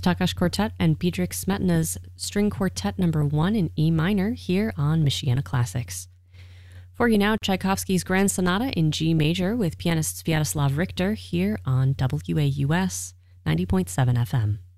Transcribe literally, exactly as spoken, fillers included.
Takash Quartet and Bedřich Smetana's String Quartet number one in E minor here on Michiana Classics. For you now, Tchaikovsky's Grand Sonata in G major with pianist Sviatoslav Richter here on W A U S ninety point seven F M.